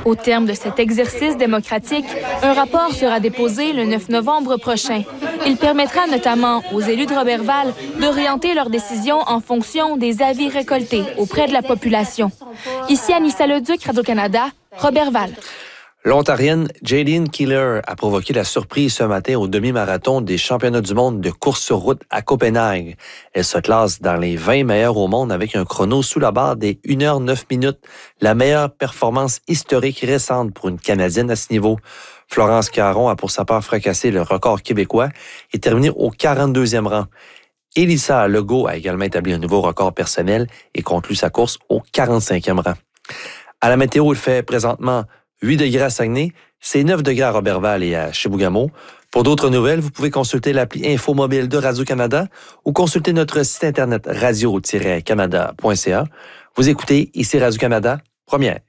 Au terme de cet exercice démocratique, un rapport sera déposé le 9 novembre prochain. Il permettra notamment aux élus de Roberval d'orienter leurs décisions en fonction des avis récoltés auprès de la population. Ici Anissa Leduc, Radio-Canada, Roberval. L'Ontarienne Jaylene Keeler a provoqué la surprise ce matin au demi-marathon des championnats du monde de course sur route à Copenhague. Elle se classe dans les 20 meilleurs au monde avec un chrono sous la barre des 1h09, la meilleure performance historique récente pour une Canadienne à ce niveau. Florence Caron a pour sa part fracassé le record québécois et terminé au 42e rang. Elissa Legault a également établi un nouveau record personnel et conclut sa course au 45e rang. À la météo, il fait présentement 8 degrés à Saguenay, c'est 9 degrés à Roberval et à Chibougamau. Pour d'autres nouvelles, vous pouvez consulter l'appli Info Mobile de Radio-Canada ou consulter notre site internet radio-canada.ca. Vous écoutez ici Radio-Canada, première.